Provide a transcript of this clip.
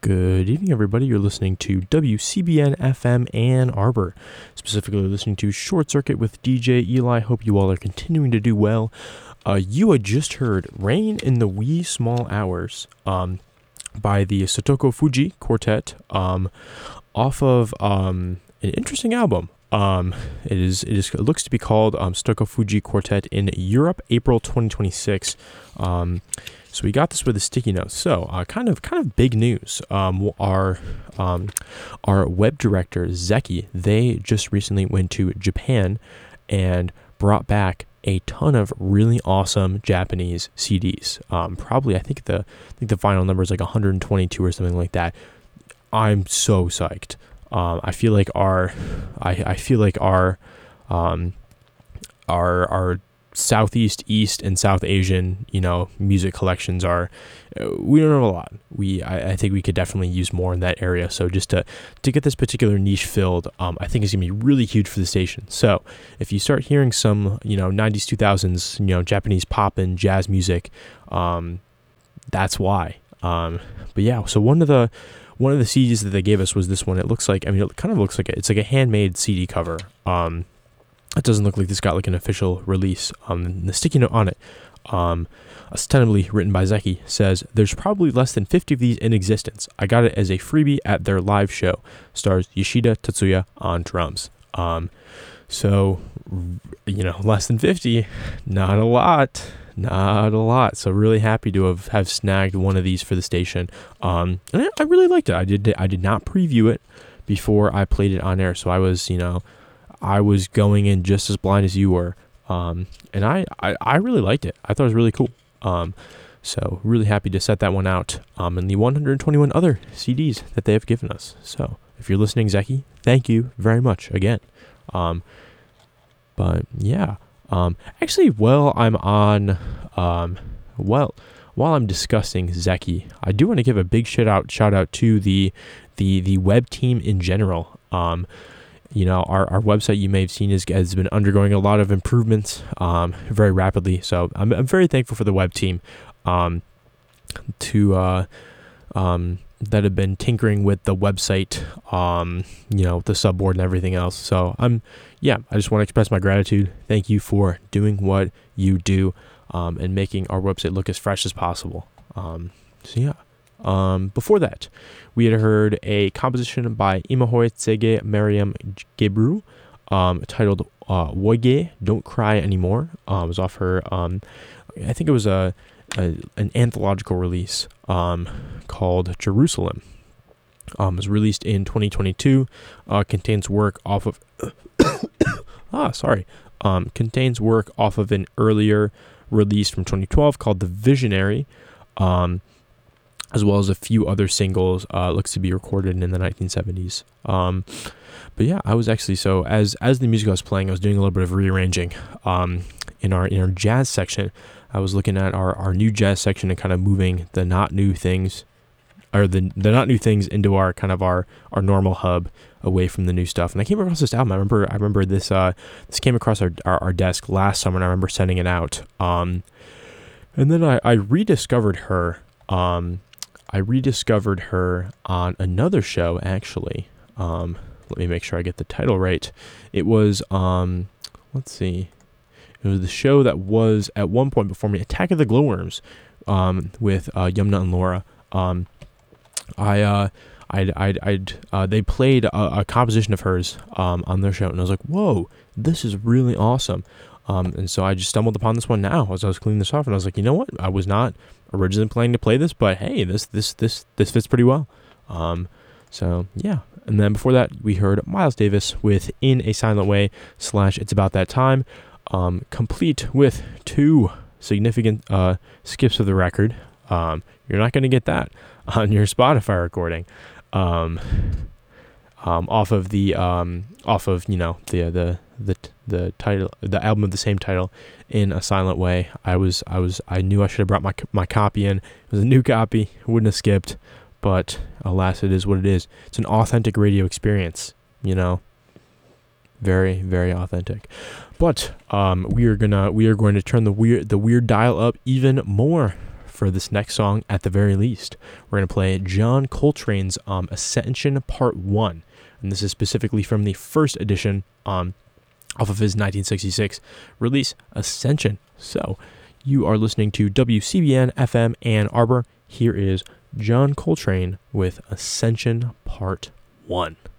Good evening, everybody. You're listening to WCBN FM Ann Arbor, specifically listening to Short Circuit with DJ Eli. Hope you all are continuing to do well. You had just heard Rain in the Wee Small Hours by the Sotoko Fuji Quartet off of an interesting album. It looks to be called Sotoko Fuji Quartet in Europe, April 2026. So we got this with a sticky note. So kind of big news. Our web director Zeki, they just recently went to Japan and brought back a ton of really awesome Japanese CDs. Probably I think the final number is like 122 or something like that. I'm so psyched. I feel like our Southeast, East, and South Asian, music collections are, we don't have a lot. I think we could definitely use more in that area. So just to get this particular niche filled, I think is gonna be really huge for the station. So if you start hearing some, 90s, 2000s, Japanese pop and jazz music, that's why. But yeah, so one of the CDs that they gave us was this one. It looks like, it kind of looks like it's like a handmade CD cover. It doesn't look like this got like an official release. The sticky note on it, ostensibly written by Zeki, says, "There's probably less than 50 of these in existence. I got it as a freebie at their live show. Stars Yoshida Tatsuya on drums." So, less than 50, not a lot. So really happy to have snagged one of these for the station. And I really liked it. I did not preview it before I played it on air. So I was going in just as blind as you were. And I really liked it. I thought it was really cool. So really happy to set that one out. And the 121 other CDs that they have given us. So if you're listening, Zeki, thank you very much again. But yeah, actually, while I'm discussing Zeki, I do want to give a big shout out to the web team in general. Our website, you may have seen, has been undergoing a lot of improvements very rapidly. So I'm very thankful for the web team that have been tinkering with the website, the subboard and everything else. So I just want to express my gratitude. Thank you for doing what you do and making our website look as fresh as possible. Before that, we had heard a composition by Imahoe Tsege Mariam Gebru titled Woige, Don't Cry Anymore. It was off her, I think it was an anthological release called Jerusalem. It was released in 2022, contains work off of contains work off of an earlier release from 2012 called The Visionary, as well as a few other singles. Looks to be recorded in the 1970s. But yeah, I was actually, so as the music was playing, I was doing a little bit of rearranging in our jazz section. I was looking at our new jazz section and kind of moving the not new things, or the not new things into our kind of our normal hub away from the new stuff. And I came across this album. I remember this came across our desk last summer, and I remember sending it out. And then I rediscovered her. I rediscovered her on another show, actually. Let me make sure I get the title right. It was, let's see. It was the show that was at one point before me, Attack of the Glowworms, with Yumna and Laura. They played a composition of hers on their show, and I was like, whoa, this is really awesome. And so I just stumbled upon this one now as I was cleaning this off, and I was like, you know what? I was not originally planning to play this, but hey, this fits pretty well. So yeah. And then before that, we heard Miles Davis with In a Silent Way / It's About That Time, complete with 2 significant skips of the record. You're not going to get that on your Spotify recording. Off of the title, the album of the same title, In a Silent Way. I knew I should have brought my copy in. It was a new copy, wouldn't have skipped, but alas, it is what it is. It's an authentic radio experience, very, very authentic. But we are going to turn the weird dial up even more for this next song at the very least. We're going to play John Coltrane's Ascension Part 1. And this is specifically from the first edition off of his 1966 release, Ascension. So you are listening to WCBN FM Ann Arbor. Here is John Coltrane with Ascension Part 1.